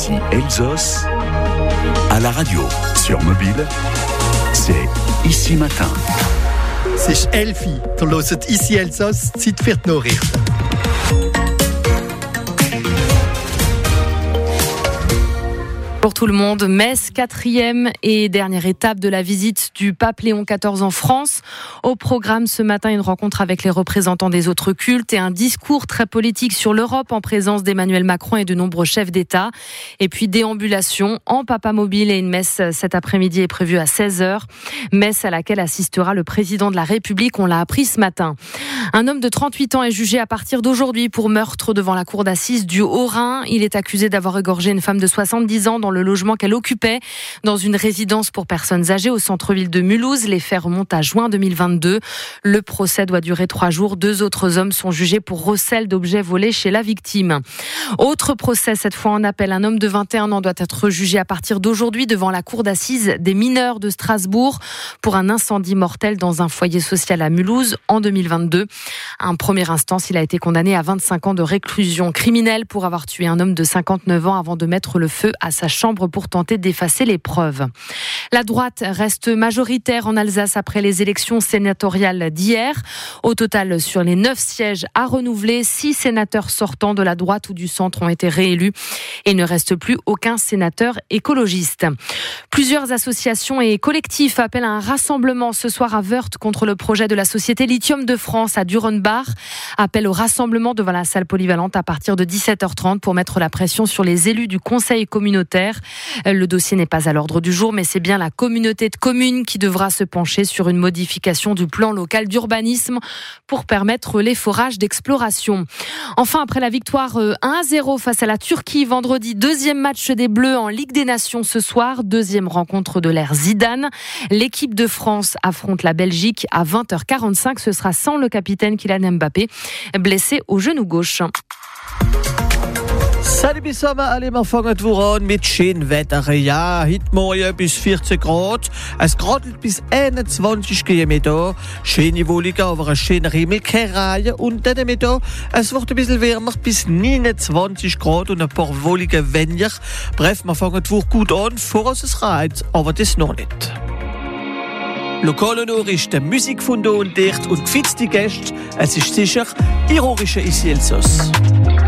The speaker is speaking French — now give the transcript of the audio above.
Ici Elsos, à la radio, sur mobile, c'est Ici Matin. C'est Elfi, du hört Ici Elsos, Zeit für die Nachrichten. Pour tout le monde, Metz, 4e et dernière étape de la visite du pape Léon XIV en France. Au programme ce matin, une rencontre avec les représentants des autres cultes et un discours très politique sur l'Europe en présence d'Emmanuel Macron et de nombreux chefs d'État. Et puis déambulation en papamobile et une messe cet après-midi est prévue à 16h. Messe à laquelle assistera le président de la République, on l'a appris ce matin. Un homme de 38 ans est jugé à partir d'aujourd'hui pour meurtre devant la cour d'assises du Haut-Rhin. Il est accusé d'avoir égorgé une femme de 70 ans dans le logement qu'elle occupait dans une résidence pour personnes âgées au centre-ville de Mulhouse. Les faits remontent à juin 2022. Le procès doit durer 3 jours. 2 autres hommes sont jugés pour recel d'objets volés chez la victime. Autre procès, cette fois en appel. Un homme de 21 ans doit être jugé à partir d'aujourd'hui devant la cour d'assises des mineurs de Strasbourg pour un incendie mortel dans un foyer social à Mulhouse en 2022. À une première instance, il a été condamné à 25 ans de réclusion criminelle pour avoir tué un homme de 59 ans avant de mettre le feu à sa chambre pour tenter d'effacer les preuves. La droite reste majoritaire en Alsace après les élections sénatoriales d'hier. Au total, sur les 9 sièges à renouveler, 6 sénateurs sortants de la droite ou du centre ont été réélus et il ne reste plus aucun sénateur écologiste. Plusieurs associations et collectifs appellent à un rassemblement ce soir à Wörth contre le projet de la société Lithium de France à Durenbach. Appel au rassemblement devant la salle polyvalente à partir de 17h30 pour mettre la pression sur les élus du conseil communautaire. Le dossier n'est pas à l'ordre du jour, mais c'est bien la communauté de communes qui devra se pencher sur une modification du plan local d'urbanisme pour permettre les forages d'exploration. Enfin, après la victoire 1-0 face à la Turquie vendredi, 2e match des Bleus en Ligue des Nations ce soir, 2e rencontre de l'ère Zidane. L'équipe de France affronte la Belgique à 20h45. Ce sera sans le capitaine Kylian Mbappé, blessé au genou gauche. Salut bis Sommer, alle wir fangen an mit schönem Wetter. Ja, heute Morgen bis 14 Grad. Es gradelt bis 21 km. Schöne Wolken, aber ein schöner Himmel, keine Reihe. Und dann mit da, es wird ein bisschen wärmer bis 29 Grad und ein paar Wolken weniger. Bref, wir fangen die Woche gut an, vor uns es reizt, aber das noch nicht. Lokale Nachrichten, Musik von da und dort und gefitzte Gäste. Es ist sicher ironische Ici Elsos.